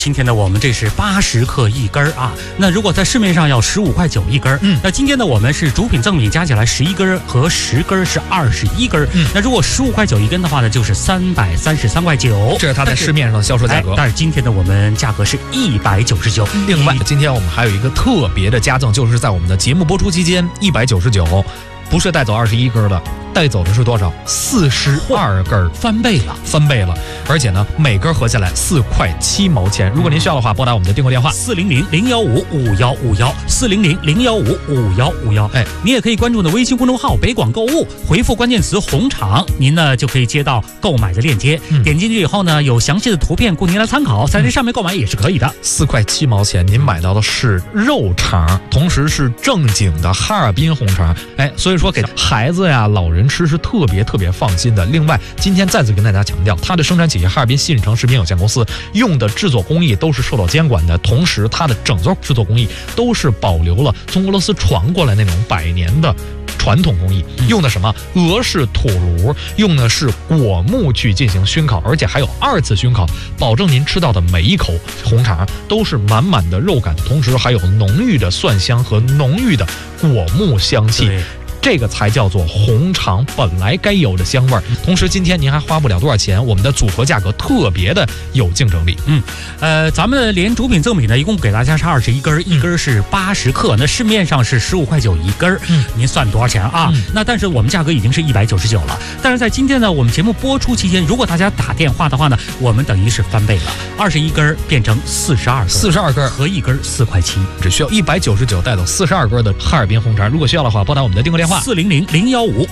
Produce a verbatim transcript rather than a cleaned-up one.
今天呢，我们这是八十克一根儿啊。那如果在市面上要十五块九一根儿，嗯，那今天呢，我们是主品赠品加起来十一根和十根是二十一根，嗯，那如果十五块九一根的话呢，就是三百三十三块九， 这是它在市面上的销售价格。 哎、但是今天呢，我们价格是一百九十九。 另外，今天我们还有一个特别的加赠，就是在我们的节目播出期间，一百九十九，不是带走二十一根的。带走的是多少？四十二根， 翻倍了， 翻倍了！而且呢，每根合下来四块七毛钱。如果您需要的话，拨打我们的订购电话四零零零幺五五幺五幺四零零零幺五五幺五幺。哎，你也可以关注呢微信公众号北广购物，回复关键词红肠，您呢就可以接到购买的链接。嗯、点进去以后呢，有详细的图片供您来参考，在这上面购买也是可以的。 四块七毛钱，您买到的是肉肠，同时是正经的哈尔滨红肠。哎，所以说给孩子呀、老人吃是特别特别放心的。另外，今天再次跟大家强调，它的生产企业哈尔滨新日成食品有限公司用的制作工艺都是受到监管的，同时它的整个制作工艺都是保留了从俄罗斯传过来那种百年的传统工艺，用的什么俄式土炉，用的是果木去进行熏烤，而且还有二次熏烤，保证您吃到的每一口红肠都是满满的肉感，同时还有浓郁的蒜香和浓郁的果木香气。这个才叫做红肠本来该有的香味儿。同时，今天您还花不了多少钱，我们的组合价格特别的有竞争力。 嗯，呃，咱们连主品赠品呢，一共给大家是二十一根，一根是八十克，那市面上是十五块九一根，嗯，您算多少钱啊？嗯、那但是我们价格已经是一百九十九了。但是在今天呢，我们节目播出期间，如果大家打电话的话呢，我们等于是翻倍了，二十一根变成四十二根， 四十二根合一根四块七， 只需要一百九十九带走四十二根的哈尔滨红肠。如果需要的话，拨打我们的订购电话。 四零零零幺五